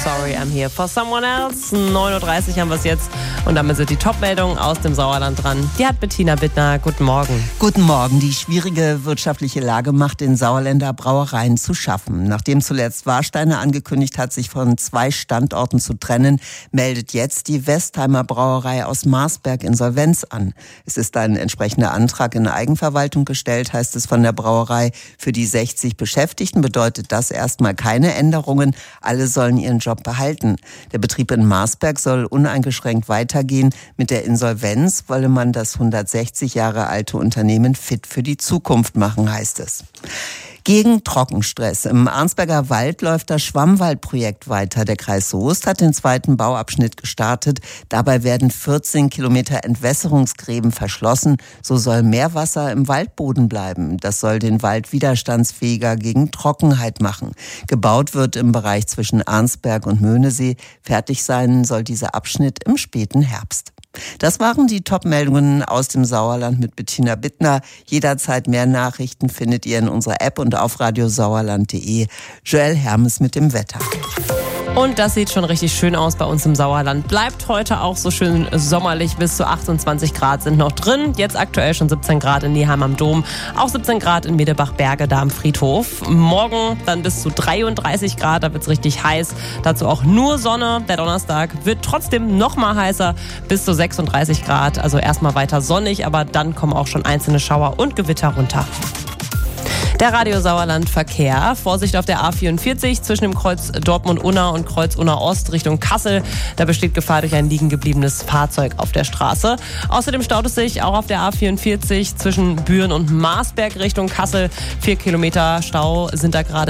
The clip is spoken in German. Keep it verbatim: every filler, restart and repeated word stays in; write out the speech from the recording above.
Sorry, I'm here for someone else. neun Uhr dreißig haben wir es jetzt und damit sind die Top-Meldungen aus dem Sauerland dran. Die hat Bettina Bittner. Guten Morgen. Guten Morgen. Die schwierige wirtschaftliche Lage macht den Sauerländer Brauereien zu schaffen. Nachdem zuletzt Warsteiner angekündigt hat, sich von zwei Standorten zu trennen, meldet jetzt die Westheimer Brauerei aus Marsberg Insolvenz an. Es ist ein entsprechender Antrag in Eigenverwaltung gestellt, heißt es von der Brauerei. Für die sechzig Beschäftigten bedeutet das erstmal keine Änderungen. Alle sollen ihren Job behalten. Der Betrieb in Marsberg soll uneingeschränkt weitergehen. Mit der Insolvenz wolle man das hundertsechzig Jahre alte Unternehmen fit für die Zukunft machen, heißt es. Gegen Trockenstress. Im Arnsberger Wald läuft das Schwammwaldprojekt weiter. Der Kreis Soest hat den zweiten Bauabschnitt gestartet. Dabei werden vierzehn Kilometer Entwässerungsgräben verschlossen. So soll mehr Wasser im Waldboden bleiben. Das soll den Wald widerstandsfähiger gegen Trockenheit machen. Gebaut wird im Bereich zwischen Arnsberg und Möhnesee. Fertig sein soll dieser Abschnitt im späten Herbst. Das waren die Top-Meldungen aus dem Sauerland mit Bettina Bittner. Jederzeit mehr Nachrichten findet ihr in unserer App und auf radiosauerland punkt de. Joel Hermes mit dem Wetter. Und das sieht schon richtig schön aus bei uns im Sauerland. Bleibt heute auch so schön sommerlich. Bis zu achtundzwanzig Grad sind noch drin. Jetzt aktuell schon siebzehn Grad in Neheim am Dom. Auch siebzehn Grad in Medebach-Berge da am Friedhof. Morgen dann bis zu dreiunddreißig Grad. Da wird's richtig heiß. Dazu auch nur Sonne. Der Donnerstag wird trotzdem noch mal heißer. Bis zu sechsunddreißig Grad. Also erstmal weiter sonnig. Aber dann kommen auch schon einzelne Schauer und Gewitter runter. Der Radio Sauerland Verkehr. Vorsicht auf der A vierundvierzig zwischen dem Kreuz Dortmund-Unna und Kreuz Unna-Ost Richtung Kassel. Da besteht Gefahr durch ein liegen gebliebenes Fahrzeug auf der Straße. Außerdem staut es sich auch auf der A vierundvierzig zwischen Büren und Marsberg Richtung Kassel. Vier Kilometer Stau sind da gerade.